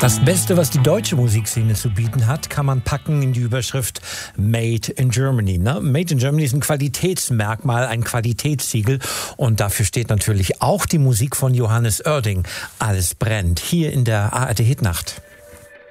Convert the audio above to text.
Das Beste, was die deutsche Musikszene zu bieten hat, kann man packen in die Überschrift Made in Germany. Ne? Made in Germany ist ein Qualitätsmerkmal, ein Qualitätssiegel. Und dafür steht natürlich auch die Musik von Johannes Oerding. Alles brennt. Hier in der ARD Hitnacht.